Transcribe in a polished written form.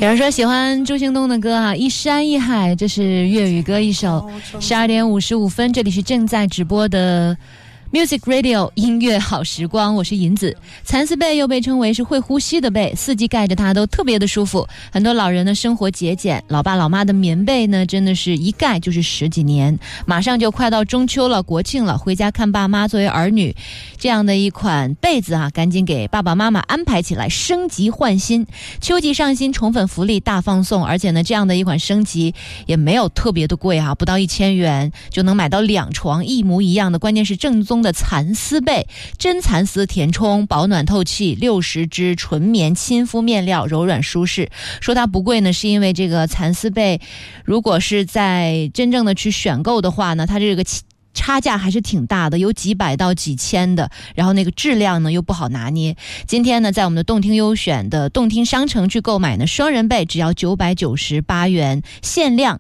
有人说喜欢周兴东的歌啊，一山一海，这是粤语歌一首。12点55分，这里是正在直播的Music Radio 音乐好时光，我是银子。蚕丝被又被称为是会呼吸的被，四季盖着它都特别的舒服。很多老人的生活节俭，老爸老妈的棉被呢，真的是一盖就是10几年。马上就快到中秋了，国庆了，回家看爸妈，作为儿女，这样的一款被子啊，赶紧给爸爸妈妈安排起来，升级换新。秋季上新，宠粉福利大放送，而且呢，这样的一款升级也没有特别的贵啊，不到1000元就能买到2床一模一样的，关键是正宗的蚕丝被，真蚕丝填充，保暖透气，60支纯棉亲肤面料，柔软舒适。说它不贵呢，是因为这个蚕丝被如果是在真正的去选购的话呢，它这个差价还是挺大的，有几百到几千的，然后那个质量呢又不好拿捏。今天呢，在我们的动听优选的动听商城去购买呢，双人被只要998元，限量